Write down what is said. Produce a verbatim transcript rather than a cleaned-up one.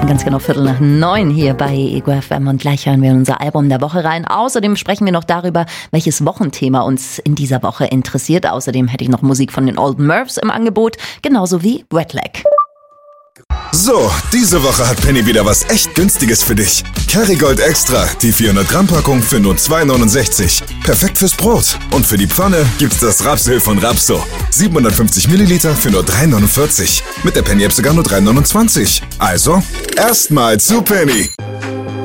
Ganz genau Viertel nach neun hier bei Ego F M und gleich hören wir in unser Album der Woche rein. Außerdem sprechen wir noch darüber, welches Wochenthema uns in dieser Woche interessiert. Außerdem hätte ich noch Musik von den Old Murphs im Angebot, genauso wie Wetlag. So, diese Woche hat Penny wieder was echt Günstiges für dich. Kerrygold Extra, die vierhundert Gramm Packung für nur zwei neunundsechzig. Perfekt fürs Brot. Und für die Pfanne gibt's das Rapsöl von Rapso. siebenhundertfünfzig Milliliter für nur drei neunundvierzig. Mit der Penny-App sogar nur drei neunundzwanzig. Also, erstmal zu Penny.